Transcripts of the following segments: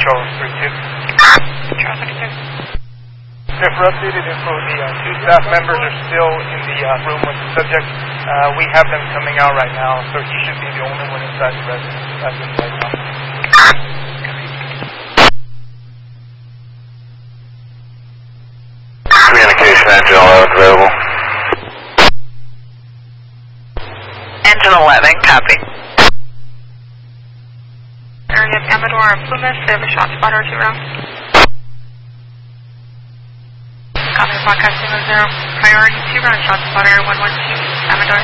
Charles 32. Charles 32. Yeah, for updated info, the two staff members are still in the room with the subject. We have them coming out right now, so he should be the only one inside the residence as of right now. Communication engine 11 available. Engine 11, copy. Area of Amador and Plymouth, they have a shot spotter 2 rounds. Copy, broadcasting 0, priority 2 round shot spotter 112, Amador.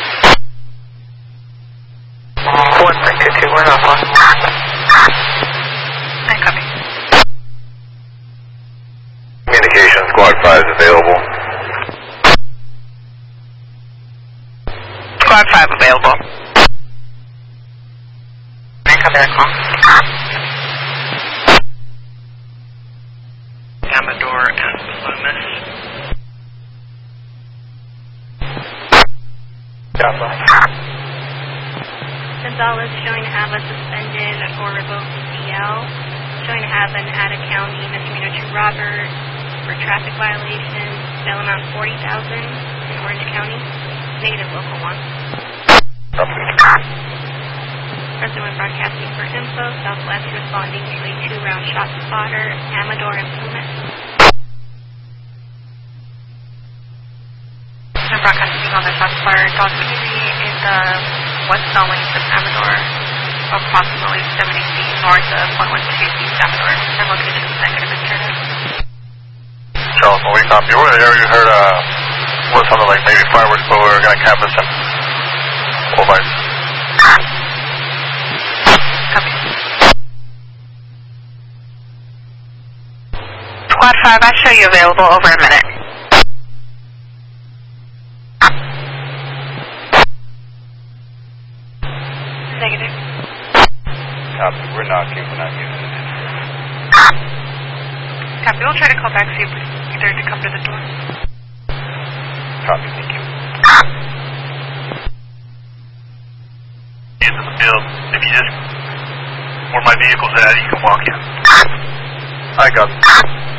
1322, we're not on. And copy. Communication squad 5 is available. Squad 5 available. And copy that call. Amador and Plymouth. Gonzalez showing to have a suspended or revoked CL, showing to have an out-of-county misdemeanor to Robert for traffic violation, bail amount 40,000 in Orange County, negative local 1. Resident broadcasting for info, Southwest responding to a 2-round shot spotter, Amador and Plymouth. And broadcasting on the shot spotter, Dog Peavy in the west zone lanes of Amador, approximately 70 feet north of 112 East Amador, and location is negative in Trinidad. Charles, when we copy, over the area you heard was something like maybe fireworks, but we were going to campus and overbite. Copy. Squad 5, I show you available over a minute. Negative. Copy, we're not keeping that unit. Copy, we'll try to call back, see if either to come to the door. Copy, thank you. Into the field. If you just, where my vehicle's at, you can walk in. I got it.